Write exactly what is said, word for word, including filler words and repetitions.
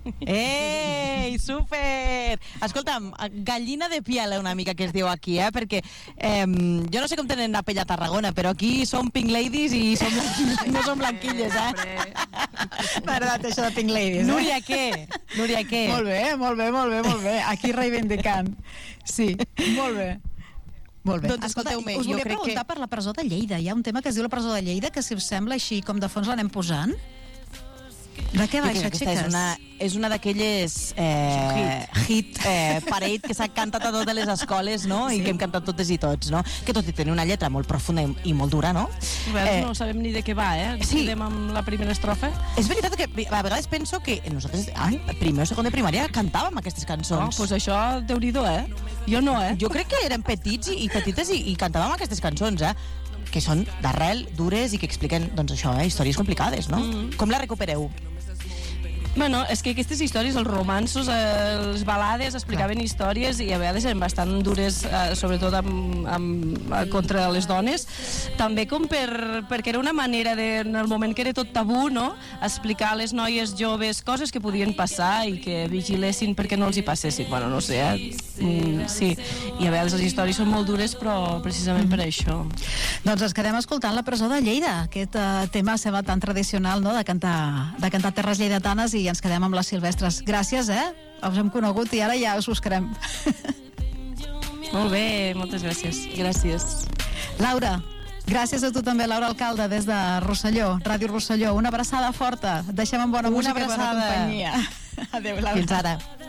Ei, súper! Escolta'm, gallina de piel una mica que es diu aquí, eh? Perquè eh, jo no sé com tenen la pell a Tarragona, però aquí som pink ladies i som blanquilles, no som blanquilles, eh? M'ha agradat això de pink ladies, eh? Núria, què? Núria, què? Molt bé, molt bé, molt bé, molt bé. Aquí reivindicant. Sí, molt bé. Molt bé. Doncs escolteu-me, us jo volia crec preguntar que... per la presó de Lleida. Hi ha un tema que es diu la presó de Lleida, que si us sembla així com de fons l'anem posant. De què va això, Aquesta xiques? és una, és una d'aquelles eh, hit, eh, parade que s'ha cantat a totes les escoles, no? Sí. I que hem cantat totes i tots, no? Que tot i tenir una lletra molt profunda i, i molt dura, no? Veus, eh, no sabem ni de què va, eh? Sí. Quedem amb la primera estrofa. És veritat que a vegades penso que nosaltres, ai, primer o segon de primària, cantàvem aquestes cançons. No, doncs pues això, Déu-n'hi-do, eh? Jo no, eh? Jo crec que érem petits i, i petites i, i cantàvem aquestes cançons, eh? Que són d'arrel, dures i que expliquen, doncs això, eh? Històries complicades, no? Mm-hmm. Com la recupereu? Bueno, és que aquestes històries, els romanços, eh, les balades, explicaven Clar. històries i a vegades eren bastant dures, eh, sobretot amb, amb, contra les dones, també com per, perquè era una manera de, en el moment que era tot tabú, no?, explicar a les noies joves coses que podien passar i que vigilessin perquè no els hi passessin. Bueno, no sé, eh? Mm, sí, i a vegades les històries són molt dures, però precisament per això. Doncs ens quedem escoltant la presó de Lleida. Aquest uh, tema sembla tan tradicional, no?, de cantar, de cantar terres lleidatanes, i ens quedem amb les silvestres. Gràcies, eh? Us hem conegut i ara ja us buscarem. Molt bé, moltes gràcies. Gràcies. Laura, gràcies a tu també, Laura Alcalde, des de Rosselló, Ràdio Rosselló. Una abraçada forta. Deixem amb bona Una música i bona abraçada. companyia. Adéu, Laura. Fins ara.